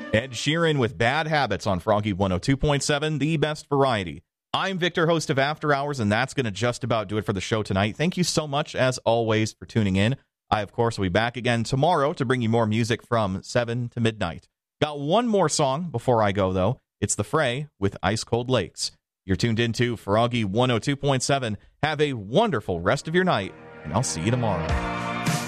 Ed Sheeran with Bad Habits on Froggy 102.7, the best variety. I'm Victor, host of After Hours, and that's going to just about do it for the show tonight. Thank you so much, as always, for tuning in. I, of course, will be back again tomorrow to bring you more music from 7 to midnight. Got one more song before I go, though. It's The Fray with Ice Cold Lakes. You're tuned into Froggy 102.7. Have a wonderful rest of your night, and I'll see you tomorrow.